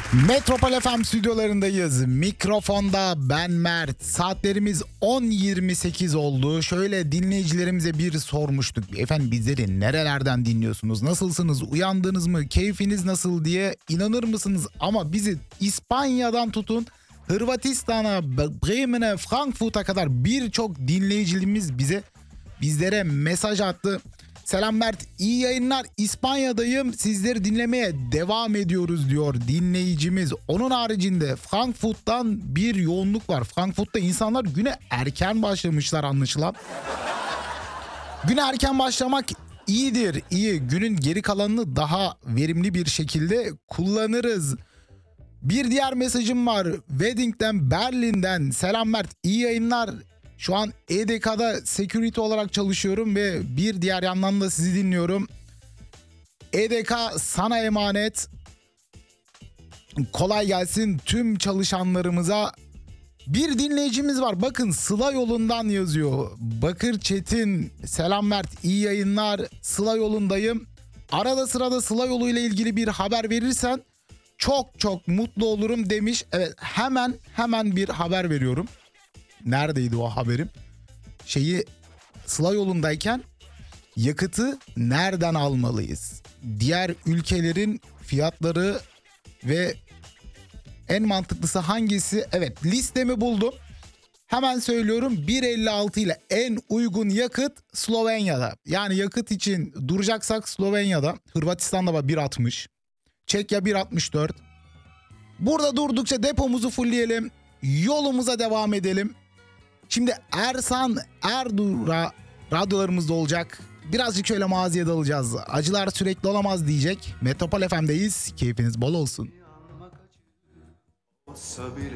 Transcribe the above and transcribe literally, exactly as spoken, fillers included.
Metropol F M stüdyolarındayız. Mikrofonda ben Mert. Saatlerimiz on yirmi sekiz oldu. Şöyle dinleyicilerimize bir sormuştuk. Efendim bizleri nerelerden dinliyorsunuz? Nasılsınız? Uyandınız mı? Keyfiniz nasıl diye. İnanır mısınız? Ama bizi İspanya'dan tutun Hırvatistan'a, Bremen'e, Frankfurt'a kadar birçok dinleyicimiz bize bizlere mesaj attı. Selam Mert, iyi yayınlar. İspanya'dayım. Sizleri dinlemeye devam ediyoruz diyor dinleyicimiz. Onun haricinde Frankfurt'tan bir yoğunluk var. Frankfurt'ta insanlar güne erken başlamışlar anlaşılan. Güne erken başlamak iyidir, iyi. Günün geri kalanını daha verimli bir şekilde kullanırız. Bir diğer mesajım var. Wedding'den, Berlin'den. Selam Mert, iyi yayınlar. Şu an E D K'da security olarak çalışıyorum ve bir diğer yandan da sizi dinliyorum. E D K sana emanet. Kolay gelsin tüm çalışanlarımıza. Bir dinleyicimiz var. Bakın Sıla yolundan yazıyor. Bakır Çetin. Selam Mert, iyi yayınlar. Sıla yolundayım. Arada sırada Sıla yolu ile ilgili bir haber verirsen çok çok mutlu olurum demiş. Evet, hemen hemen bir haber veriyorum. Neredeydi o haberim? Şeyi Sıla yolundayken yakıtı nereden almalıyız? Diğer ülkelerin fiyatları ve en mantıklısı hangisi? Evet, listemi buldum. Hemen söylüyorum, bir elli altı ile en uygun yakıt Slovenya'da. Yani yakıt için duracaksak Slovenya'da. Hırvatistan'da var bir altmış. Çekya bir altmış dört. Burada durdukça depomuzu fullleyelim. Yolumuza devam edelim. Şimdi Ersan Erdur'a radyolarımızda olacak. Birazcık şöyle maziye dalacağız. Acılar sürekli olamaz diyecek. Metropol F M'deyiz. Keyfiniz bol olsun. Olsa bile